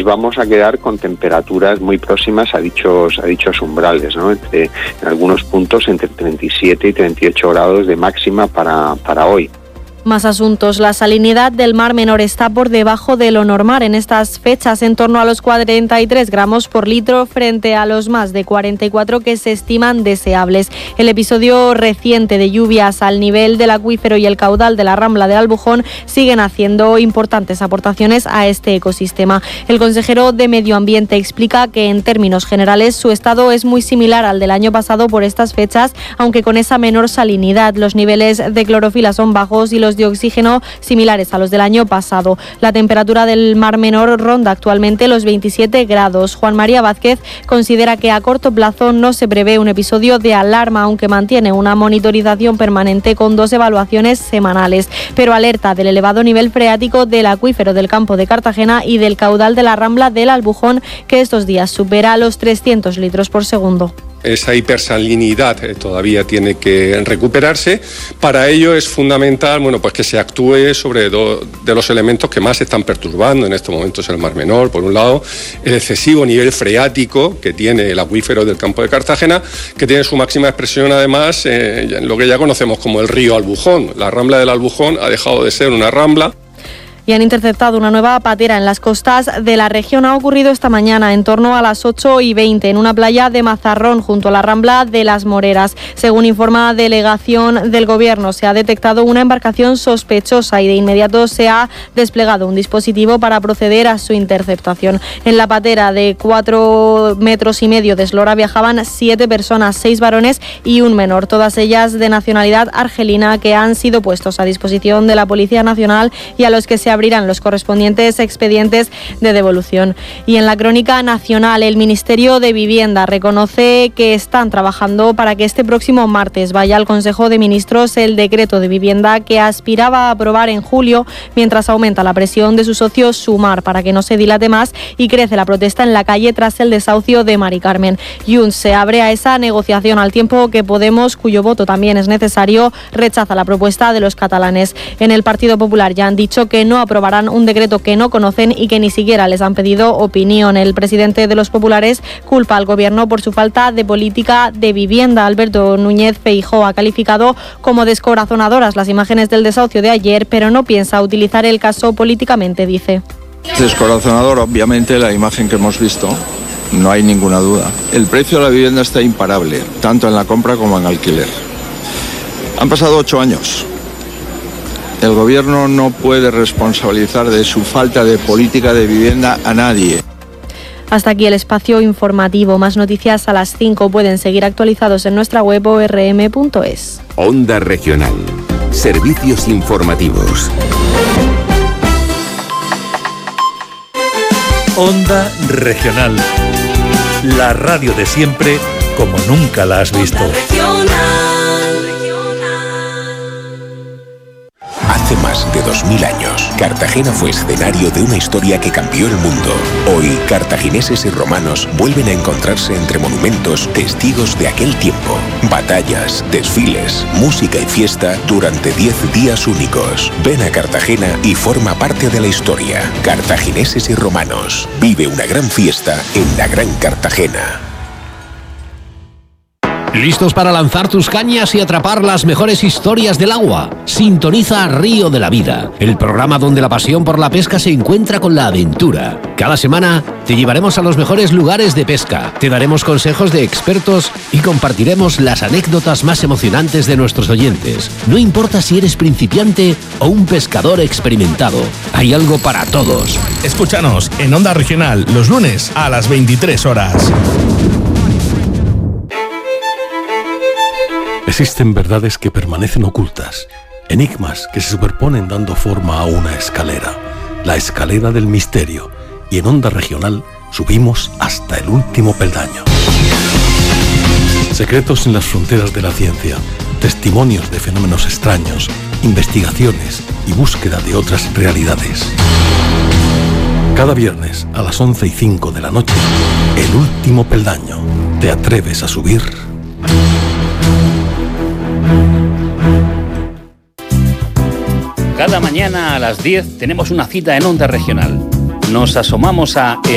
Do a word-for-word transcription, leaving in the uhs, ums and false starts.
vamos a quedar con temperaturas muy próximas a dichos a dichos umbrales, ¿no? Entre, en algunos puntos entre treinta y siete y treinta y ocho grados de máxima para, para hoy. Más asuntos. La salinidad del Mar Menor está por debajo de lo normal en estas fechas, en torno a los cuarenta y tres gramos por litro frente a los más de cuarenta y cuatro que se estiman deseables. El episodio reciente de lluvias al nivel del acuífero y el caudal de la Rambla del Albujón siguen haciendo importantes aportaciones a este ecosistema. El consejero de Medio Ambiente explica que en términos generales su estado es muy similar al del año pasado por estas fechas, aunque con esa menor salinidad. Los niveles de clorofila son bajos y los de oxígeno similares a los del año pasado. La temperatura del Mar Menor ronda actualmente los veintisiete grados. Juan María Vázquez considera que a corto plazo no se prevé un episodio de alarma, aunque mantiene una monitorización permanente con dos evaluaciones semanales, pero alerta del elevado nivel freático del acuífero del Campo de Cartagena y del caudal de la Rambla del Albujón, que estos días supera los trescientos litros por segundo. Esa hipersalinidad eh, todavía tiene que recuperarse. Para ello es fundamental, bueno, pues que se actúe sobre dos de los elementos que más se están perturbando en estos momentos el Mar Menor. Por un lado, el excesivo nivel freático que tiene el acuífero del Campo de Cartagena, que tiene su máxima expresión además eh, en lo que ya conocemos como el río Albujón. La Rambla del Albujón ha dejado de ser una rambla y han interceptado una nueva patera en las costas de la región. Ha ocurrido esta mañana en torno a las ocho y veinte en una playa de Mazarrón junto a la Rambla de las Moreras. Según informa delegación del Gobierno, se ha detectado una embarcación sospechosa y de inmediato se ha desplegado un dispositivo para proceder a su interceptación. En la patera de cuatro metros y medio de eslora viajaban siete personas, seis varones y un menor, todas ellas de nacionalidad argelina, que han sido puestos a disposición de la Policía Nacional y a los que se abrirán los correspondientes expedientes de devolución. Y en la crónica nacional, el Ministerio de Vivienda reconoce que están trabajando para que este próximo martes vaya al Consejo de Ministros el decreto de vivienda que aspiraba a aprobar en julio, mientras aumenta la presión de su socio Sumar para que no se dilate más y crece la protesta en la calle tras el desahucio de Mari Carmen. Junts se abre a esa negociación al tiempo que Podemos, cuyo voto también es necesario, rechaza la propuesta de los catalanes. En el Partido Popular ya han dicho que no aprobarán un decreto que no conocen y que ni siquiera les han pedido opinión. El presidente de los populares culpa al Gobierno por su falta de política de vivienda. Alberto Núñez Feijóo ha calificado como descorazonadoras las imágenes del desahucio de ayer, pero no piensa utilizar el caso políticamente, dice. Descorazonador, obviamente, la imagen que hemos visto. No hay ninguna duda. El precio de la vivienda está imparable, tanto en la compra como en alquiler. Han pasado ocho años. El Gobierno no puede responsabilizar de su falta de política de vivienda a nadie. Hasta aquí el espacio informativo. Más noticias a las cinco pueden seguir actualizados en nuestra web o r m punto es. Onda Regional. Servicios informativos. Onda Regional. La radio de siempre como nunca la has visto. Hace más de dos mil años, Cartagena fue escenario de una historia que cambió el mundo. Hoy, cartagineses y romanos vuelven a encontrarse entre monumentos, testigos de aquel tiempo. Batallas, desfiles, música y fiesta durante diez días únicos. Ven a Cartagena y forma parte de la historia. Cartagineses y romanos. Vive una gran fiesta en la Gran Cartagena. ¿Listos para lanzar tus cañas y atrapar las mejores historias del agua? Sintoniza Río de la Vida, el programa donde la pasión por la pesca se encuentra con la aventura. Cada semana te llevaremos a los mejores lugares de pesca, te daremos consejos de expertos y compartiremos las anécdotas más emocionantes de nuestros oyentes. No importa si eres principiante o un pescador experimentado, hay algo para todos. Escúchanos en Onda Regional los lunes a las veintitrés horas. Existen verdades que permanecen ocultas, enigmas que se superponen dando forma a una escalera, la escalera del misterio, y en Onda Regional subimos hasta el último peldaño. Secretos en las fronteras de la ciencia, testimonios de fenómenos extraños, investigaciones y búsqueda de otras realidades. Cada viernes a las once y cinco de la noche, el último peldaño. ¿Te atreves a subir? Cada mañana a las diez tenemos una cita en Onda Regional. Nos asomamos a